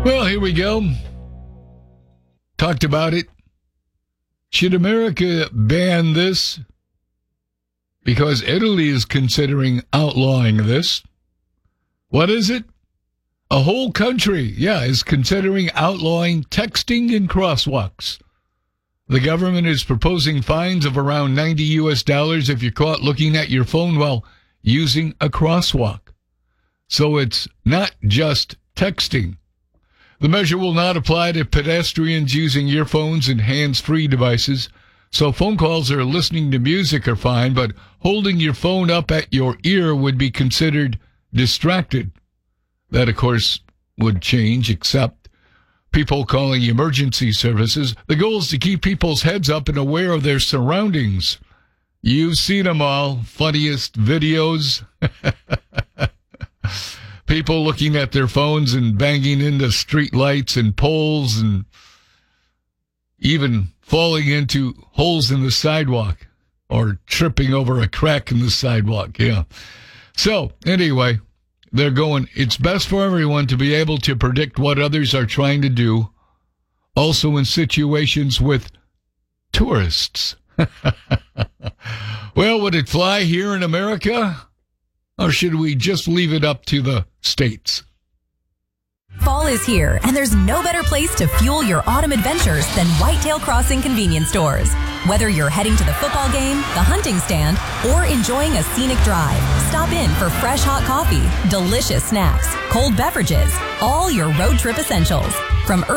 Well, here we go. Talked about it. Should America ban this? Because Italy is considering outlawing this. What is it? A whole country, is considering outlawing texting in crosswalks. The government is proposing fines of around $90 if you're caught looking at your phone while using a crosswalk. So it's not just texting. The measure will not apply to pedestrians using earphones and hands-free devices. So phone calls or listening to music are fine, but holding your phone up at your ear would be considered distracted. That, of course, would change, except people calling emergency services. The goal is to keep people's heads up and aware of their surroundings. You've seen them all. Funniest videos. People looking at their phones and banging into street lights and poles and even falling into holes in the sidewalk or tripping over a crack in the sidewalk. Yeah. So, anyway, they're going, it's best for everyone to be able to predict what others are trying to do, also in situations with tourists. Well, would it fly here in America? Or should we just leave it up to the states? Fall is here, and there's no better place to fuel your autumn adventures than Whitetail Crossing convenience stores. Whether you're heading to the football game, the hunting stand, or enjoying a scenic drive, stop in for fresh hot coffee, delicious snacks, cold beverages, all your road trip essentials. From